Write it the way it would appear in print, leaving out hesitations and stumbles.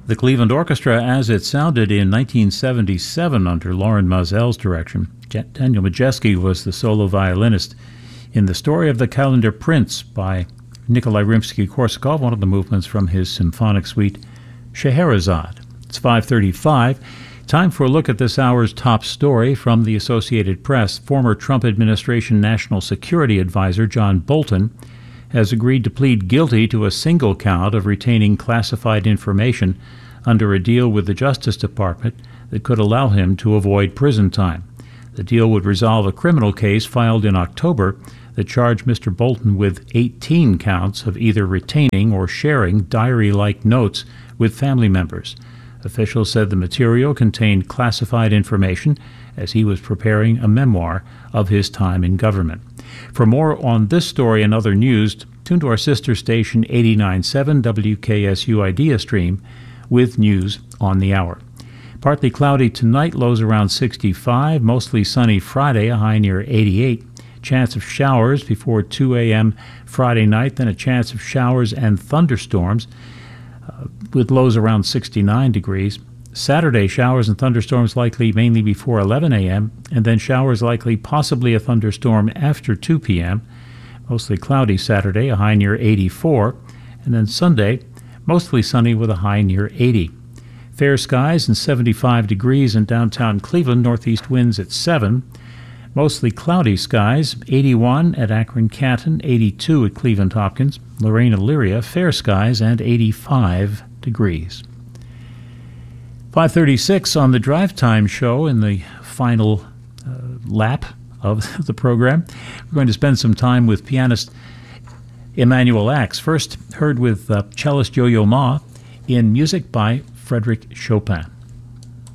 The Cleveland Orchestra as it sounded in 1977 under Lauren Mozell's direction. Daniel Majeski was the solo violinist in The Story of the Calendar Prince by Nikolai Rimsky-Korsakov, one of the movements from his symphonic suite Scheherazade. It's 5:35. Time for a look at this hour's top story from the Associated Press. Former Trump administration National Security Advisor John Bolton has agreed to plead guilty to a single count of retaining classified information under a deal with the Justice Department that could allow him to avoid prison time. The deal would resolve a criminal case filed in October that charged Mr. Bolton with 18 counts of either retaining or sharing diary-like notes with family members. Officials said the material contained classified information as he was preparing a memoir of his time in government. For more on this story and other news, tune to our sister station 89.7 WKSU Idea Stream with news on the hour. Partly cloudy tonight, lows around 65. Mostly sunny Friday, a high near 88. Chance of showers before 2 a.m. Friday night, then a chance of showers and thunderstorms with lows around 69 degrees. Saturday, showers and thunderstorms likely mainly before 11 a.m., and then showers likely, possibly a thunderstorm after 2 p.m. Mostly cloudy Saturday, a high near 84, and then Sunday, mostly sunny with a high near 80. Fair skies and 75 degrees in downtown Cleveland, northeast winds at 7. Mostly cloudy skies, 81 at Akron-Canton, 82 at Cleveland-Hopkins, Lorraine-Elyria, fair skies and 85 degrees. 5:36 on the Drive Time show in the final lap of the program. We're going to spend some time with pianist Emanuel Ax. First heard with cellist Yo-Yo Ma in music by Frédéric Chopin.